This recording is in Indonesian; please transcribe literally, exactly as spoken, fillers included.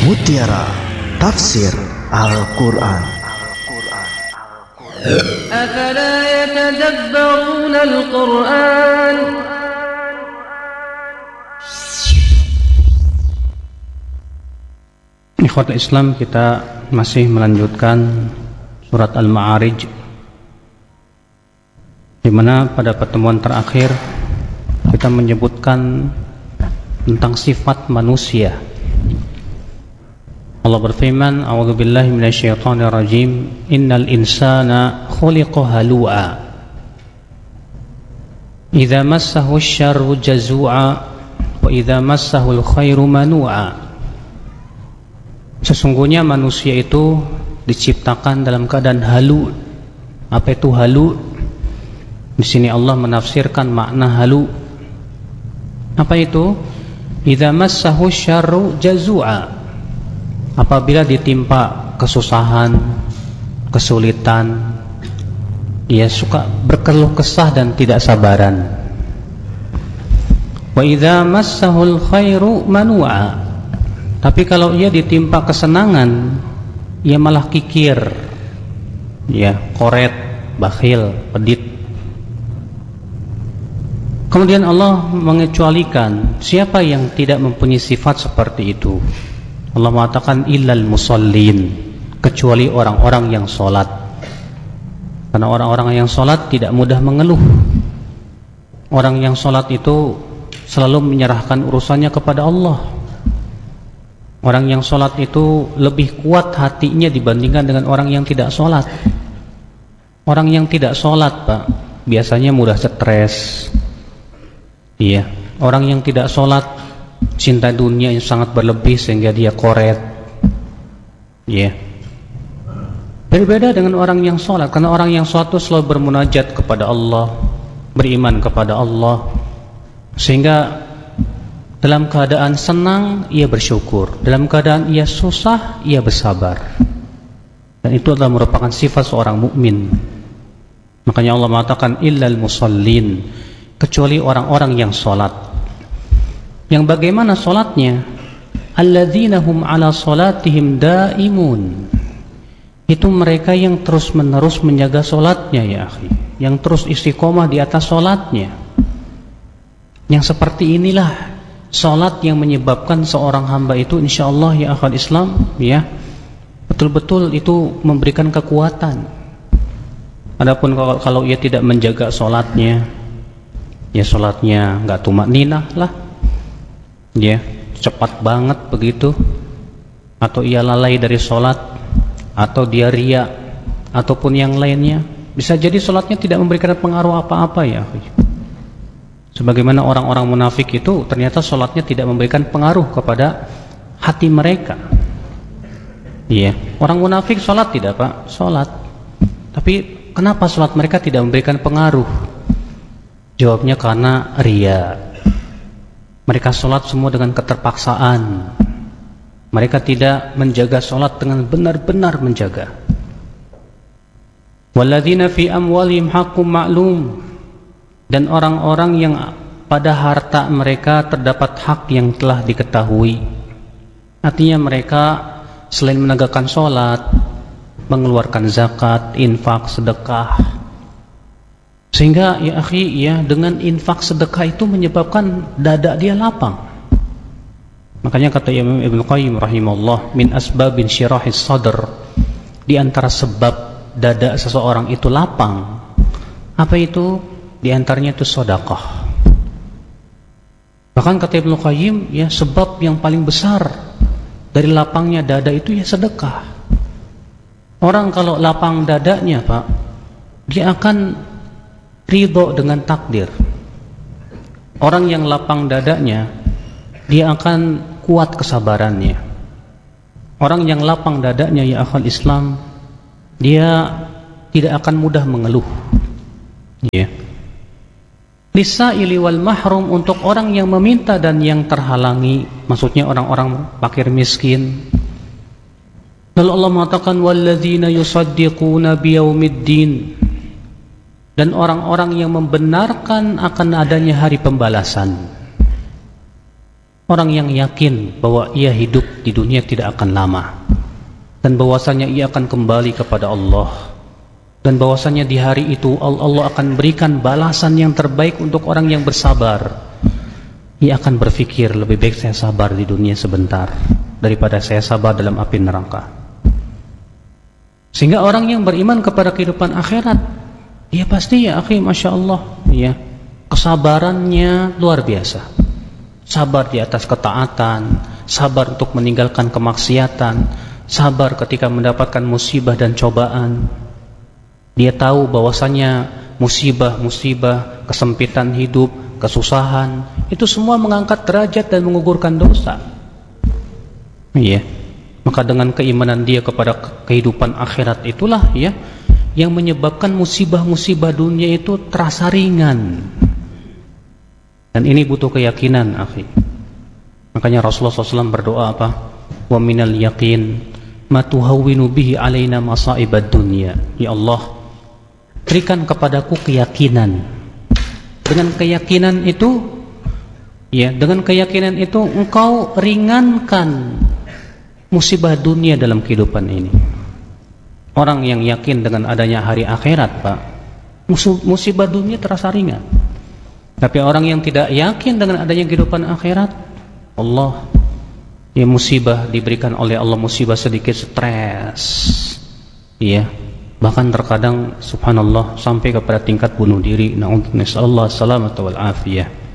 Mutiara Tafsir Al-Quran. أفلا يتدبرون القرآن Ikhwatul Islam, kita masih melanjutkan surat Al-Ma'arij, di mana pada pertemuan terakhir kita menyebutkan tentang sifat manusia. Allah berfirman, A'udzubillahi minasyaitonirrajim, Innal insana khuliqa halu'a idza massahu syarru jazu'a wa idza massahu khairu manu'a. Sesungguhnya manusia itu diciptakan dalam keadaan halu. Apa itu halu? Di sini Allah menafsirkan makna halu. Apa itu? Idza massahu syarru jazu'a. Apabila ditimpa kesusahan, kesulitan, ia suka berkeluh kesah dan tidak sabaran. Wa idza massahul khairu manu'a. Tapi kalau ia ditimpa kesenangan, ia malah kikir, ya, koret, bakhil, pedit. Kemudian Allah mengecualikan siapa yang tidak mempunyai sifat seperti itu. Allah mengatakan illal musallin, kecuali orang-orang yang sholat. Karena orang-orang yang sholat tidak mudah mengeluh. Orang yang sholat itu selalu menyerahkan urusannya kepada Allah. Orang yang sholat itu lebih kuat hatinya dibandingkan dengan orang yang tidak sholat. Orang yang tidak sholat, Pak, biasanya mudah stres. Iya, orang yang tidak sholat, cinta dunia yang sangat berlebih sehingga dia koret. Iya. Berbeda dengan orang yang sholat, karena orang yang sholat itu selalu bermunajat kepada Allah, beriman kepada Allah, sehingga dalam keadaan senang ia bersyukur, dalam keadaan ia susah ia bersabar. Dan itu adalah merupakan sifat seorang mukmin. Makanya Allah mengatakan illal musallin, kecuali orang-orang yang salat. Yang bagaimana salatnya? Alladzina hum ala salatihim daimun. Itu mereka yang terus-menerus menjaga salatnya, ya akhi, yang terus istiqomah di atas salatnya. Yang seperti inilah salat yang menyebabkan seorang hamba itu insyaallah, ya akhwat Islam, ya, betul-betul itu memberikan kekuatan. Adapun kalau, kalau ia tidak menjaga salatnya, ya salatnya enggak tumakninah lah, ya, cepat banget begitu, atau ia lalai dari salat, atau dia riya, ataupun yang lainnya, bisa jadi salatnya tidak memberikan pengaruh apa-apa, ya. Sebagaimana orang-orang munafik itu ternyata sholatnya tidak memberikan pengaruh kepada hati mereka. Iya, orang munafik sholat tidak, Pak? Sholat. Tapi kenapa sholat mereka tidak memberikan pengaruh? Jawabnya karena riya. Mereka sholat semua dengan keterpaksaan. Mereka tidak menjaga sholat dengan benar-benar menjaga. Walladzina fi amwalihim haqqum ma'lum. Dan orang-orang yang pada harta mereka terdapat hak yang telah diketahui. Artinya mereka selain menegakkan sholat, mengeluarkan zakat, infak, sedekah. Sehingga ya akhi, ya, dengan infak sedekah itu menyebabkan dada dia lapang. Makanya kata Imam Ibnu Qayyim rahimahullah, min asbabin syirahis sadr, di antara sebab dada seseorang itu lapang, apa itu? Di antaranya itu sedekah. Bahkan kata Ibnu Qayyim, ya, sebab yang paling besar dari lapangnya dada itu ya sedekah. Orang kalau lapang dadanya, Pak, dia akan ridho dengan takdir. Orang yang lapang dadanya, dia akan kuat kesabarannya. Orang yang lapang dadanya, ya akhwal Islam, dia tidak akan mudah mengeluh. Ya. Lisa'ili wal mahrum, untuk orang yang meminta dan yang terhalangi, maksudnya orang-orang fakir miskin. Lalu Allah mengatakan walladzina yusaddiquna biyaumiddin, dan orang-orang yang membenarkan akan adanya hari pembalasan. Orang yang yakin bahwa ia hidup di dunia tidak akan lama, dan bahwasanya ia akan kembali kepada Allah, dan bahwasanya di hari itu Allah akan berikan balasan yang terbaik untuk orang yang bersabar. Ia akan berpikir, lebih baik saya sabar di dunia sebentar daripada saya sabar dalam api neraka. Sehingga orang yang beriman kepada kehidupan akhirat, dia pasti ya akhi, masya Allah, ya, kesabarannya luar biasa. Sabar di atas ketaatan, sabar untuk meninggalkan kemaksiatan, sabar ketika mendapatkan musibah dan cobaan. Dia tahu bahwasanya musibah-musibah, kesempitan hidup, kesusahan, itu semua mengangkat derajat dan mengugurkan dosa. Iya. Maka dengan keimanan dia kepada kehidupan akhirat itulah ya yang menyebabkan musibah-musibah dunia itu terasa ringan. Dan ini butuh keyakinan, akhi. Makanya Rasulullah shallallahu alaihi wasallam berdoa apa? Wa minal yaqin ma tuhawwinu bihi alaina masa'ibad dunya. Ya Allah, berikan kepadaku keyakinan. Dengan keyakinan itu, ya, dengan keyakinan itu engkau ringankan musibah dunia dalam kehidupan ini. Orang yang yakin dengan adanya hari akhirat, Pak, musibah dunia terasa ringan. Tapi orang yang tidak yakin dengan adanya kehidupan akhirat, Allah, ya, musibah diberikan oleh Allah, musibah sedikit stres, ya, bahkan terkadang subhanallah sampai kepada tingkat bunuh diri. Na'udzubillah, salamatu wal afiyah.